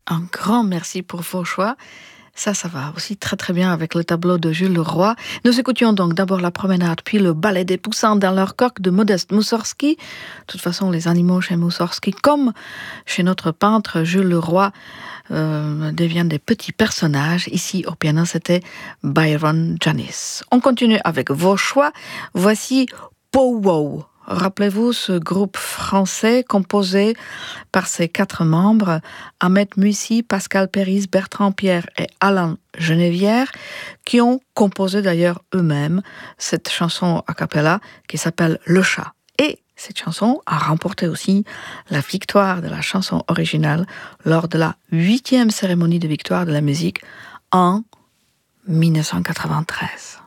Un grand merci pour vos choix. Ça va aussi très très bien avec le tableau de Jules Leroy. Nous écoutions donc d'abord La Promenade, puis le Ballet des Poussins dans leur coque de Modeste Moussorgsky. De toute façon, les animaux chez Moussorgsky, comme chez notre peintre Jules Leroy, deviennent des petits personnages. Ici, au piano, c'était Byron Janis. On continue avec vos choix. Voici Pow Wow. Rappelez-vous ce groupe français composé par ses 4 membres, Ahmed Muissi, Pascal Péris, Bertrand Pierre et Alain Genevière, qui ont composé d'ailleurs eux-mêmes cette chanson a cappella qui s'appelle Le Chat. Et cette chanson a remporté aussi la victoire de la chanson originale lors de la 8e cérémonie de victoire de la musique en 1993.